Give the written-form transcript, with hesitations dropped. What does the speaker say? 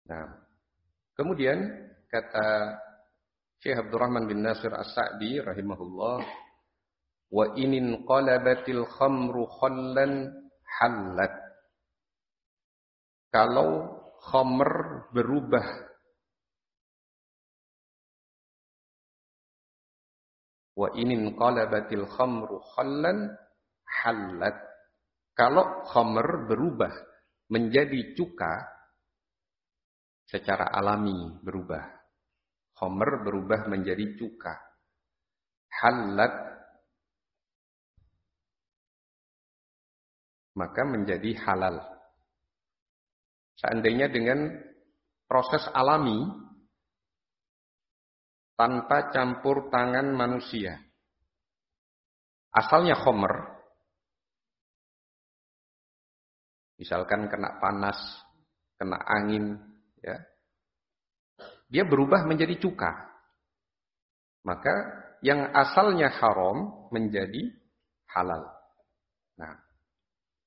Nah, kemudian kata Syekh Abdurrahman bin Nasir As-Sa'di rahimahullah, wa inin qalabatil khamru khallan hallat. Kalau khamr berubah wa inin qalabatil khamru khallan hallat. Kalau khamr berubah menjadi cuka secara alami berubah. Khamr berubah menjadi cuka. Hallat, maka menjadi halal. Seandainya dengan proses alami tanpa campur tangan manusia. Asalnya khamr, misalkan kena panas, kena angin, ya, dia berubah menjadi cuka. Maka yang asalnya haram menjadi halal. Nah,